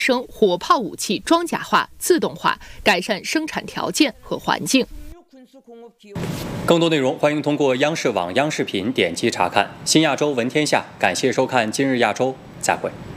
生火炮武器装甲化、自动化，改善生产条件和环境。 更多内容欢迎通过央视网、央视频点击查看。新亚洲闻天下，感谢收看今日亚洲，再会。